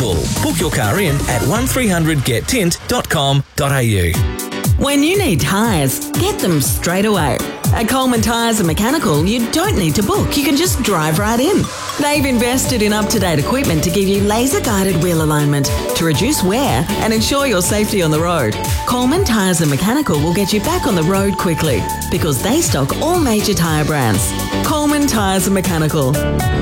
full. Book your car in at 1300gettint.com.au. When you need tyres, get them straight away. At Coleman Tyres and Mechanical, you don't need to book. You can just drive right in. They've invested in up-to-date equipment to give you laser-guided wheel alignment to reduce wear and ensure your safety on the road. Coleman Tyres and Mechanical will get you back on the road quickly because they stock all major tyre brands. Coleman Tyres and Mechanical.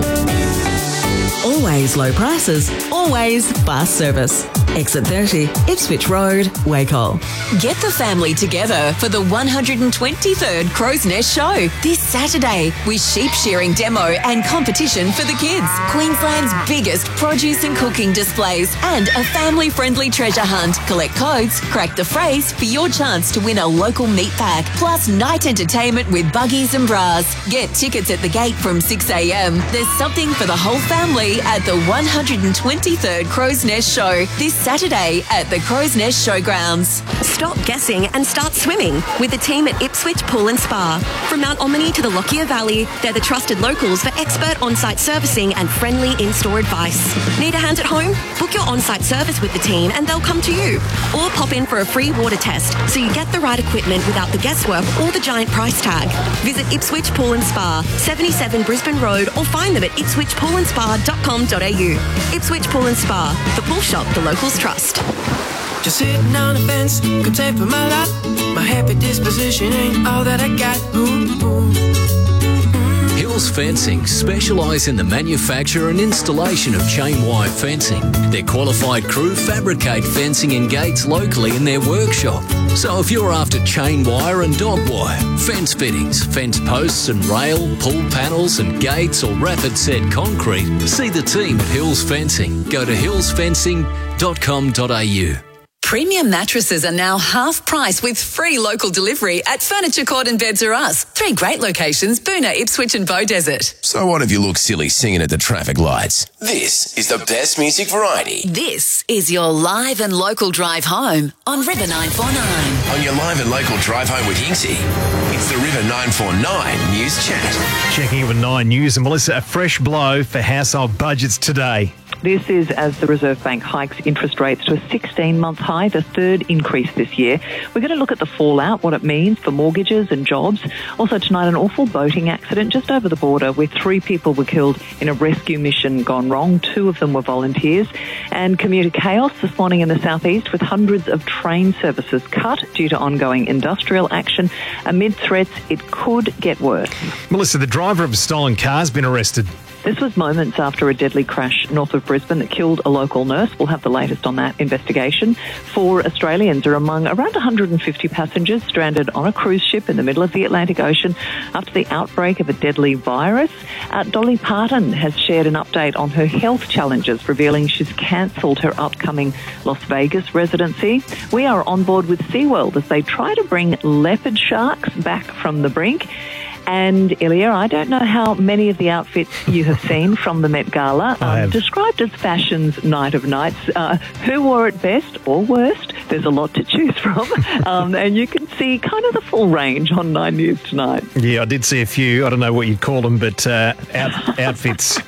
Always low prices, always fast service. Exit 30, Ipswich Road, Wacol. Get the family together for the 123rd Crow's Nest Show this Saturday with sheep shearing demo and competition for the kids, Queensland's biggest produce and cooking displays, and a family-friendly treasure hunt. Collect codes, crack the phrase for your chance to win a local meat pack, plus night entertainment with buggies and bras. Get tickets at the gate from 6 a.m. There's something for the whole family at the 123rd Crow's Nest Show this Saturday at the Crow's Nest Showgrounds. Stop guessing and start swimming with the team at Ipswich Pool and Spa. From Mount Omni to the Lockyer Valley, they're the trusted locals for expert on-site servicing and friendly in-store advice. Need a hand at home? Book your on-site service with the team and they'll come to you. Or pop in for a free water test so you get the right equipment without the guesswork or the giant price tag. Visit Ipswich Pool and Spa, 77 Brisbane Road, or find them at ipswichpoolandspa.com.au. Ipswich Pool and Spa, the pool shop the locals trust. Just sitting on the fence, content for my lot. My happy disposition ain't all that I got. Hills Fencing specialise in the manufacture and installation of chain wire fencing. Their qualified crew fabricate fencing and gates locally in their workshop. So if you're after chain wire and dog wire, fence fittings, fence posts and rail, pull panels and gates or rapid set concrete, see the team at Hills Fencing. Go to hillsfencing.com.au. Premium mattresses are now half price with free local delivery at Furniture Court and Beds R Us. 3 great locations, Boonah, Ipswich and Beaudesert. So what if you look silly singing at the traffic lights? This is the best music variety. This is your live and local drive home on River 949. On your live and local drive home with Yinksy, it's the River 949 News Chat. Checking in with 9 News, and Melissa, a fresh blow for household budgets today. This is as the Reserve Bank hikes interest rates to a 16-month high, the third increase this year. We're going to look at the fallout, what it means for mortgages and jobs. Also tonight, an awful boating accident just over the border where 3 people were killed in a rescue mission gone wrong. 2 of them were volunteers. And commuter chaos this morning in the southeast with hundreds of train services cut due to ongoing industrial action. Amid threats, it could get worse. Melissa, the driver of a stolen car has been arrested. This was moments after a deadly crash north of Brisbane that killed a local nurse. We'll have the latest on that investigation. 4 Australians are among around 150 passengers stranded on a cruise ship in the middle of the Atlantic Ocean after the outbreak of a deadly virus. Dolly Parton has shared an update on her health challenges, revealing she's cancelled her upcoming Las Vegas residency. We are on board with SeaWorld as they try to bring leopard sharks back from the brink. And, Ilya, I don't know how many of the outfits you have seen from the Met Gala described as fashion's night of nights. Who wore it best or worst? There's a lot to choose from. And you can see kind of the full range on 9 News tonight. Yeah, I did see a few. I don't know what you'd call them, but outfits.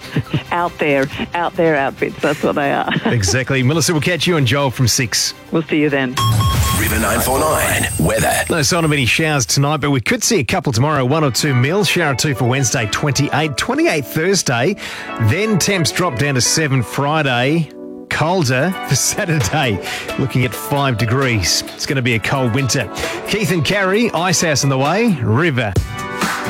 Out there outfits. That's what they are. Exactly. Melissa, we'll catch you on Joel from 6. We'll see you then. River 949 weather. No sign of any showers tonight, but we could see a couple tomorrow, 1 or 2 mils. Shower 2 for Wednesday, 28 Thursday. Then temps drop down to 7 Friday. Colder for Saturday, looking at 5 degrees. It's going to be a cold winter. Keith and Carrie, Icehouse on the way. River